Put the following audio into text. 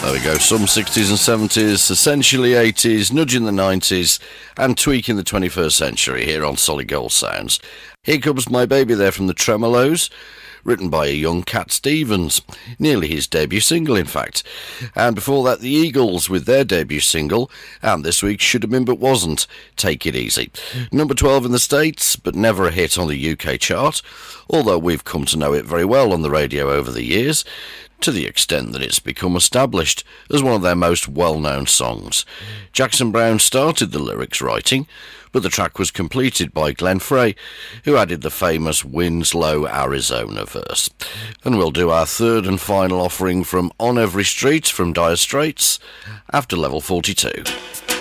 There we go, some 60s and 70s, essentially 80s, nudging the 90s, and tweaking the 21st century here on Solid Gold Sounds. Here comes My Baby there from the Tremolos, written by a young Cat Stevens, nearly his debut single in fact. And before that the Eagles with their debut single, and this week should have been but wasn't, Take It Easy. Number 12 in the States, but never a hit on the UK chart, although we've come to know it very well on the radio over the years, to the extent that it's become established as one of their most well-known songs. Jackson Browne started the lyrics writing, but the track was completed by Glenn Frey, who added the famous Winslow, Arizona verse. And we'll do our third and final offering from On Every Street from Dire Straits after level 42.